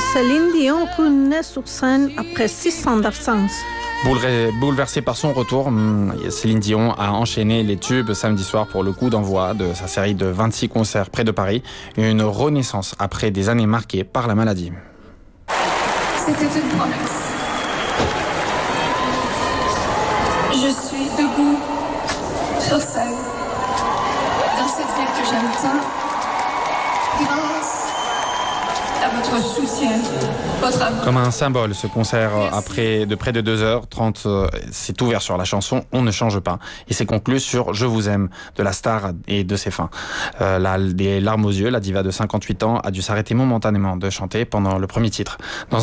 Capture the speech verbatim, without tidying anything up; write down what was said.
Céline Dion renaît sur scène après six ans d'absence. Bouleversée par son retour, Céline Dion a enchaîné les tubes samedi soir pour le coup d'envoi de sa série de vingt-six concerts près de Paris. Une renaissance après des années marquées par la maladie. C'était une promesse. Je suis debout sur scène, dans cette ville que j'aime tant, grâce à votre soutien, votre amour. Comme un symbole, ce concert après de près de deux heures trente s'est ouvert sur la chanson On ne change pas et s'est conclu sur Je vous aime de la star et de ses fins. Euh, la, des larmes aux yeux, la diva de cinquante-huit ans a dû s'arrêter momentanément de chanter pendant le premier titre. Dans